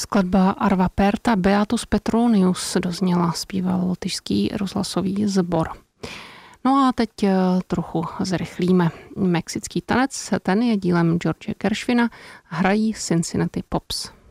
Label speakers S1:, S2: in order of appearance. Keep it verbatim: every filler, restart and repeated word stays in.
S1: Skladba Arva Perta Beatus Petronius dozněla, zpíval lotyšský rozhlasový sbor. No a teď trochu zrychlíme. Mexický tanec, ten je dílem George Gershwina, hrají Cincinnati Pops.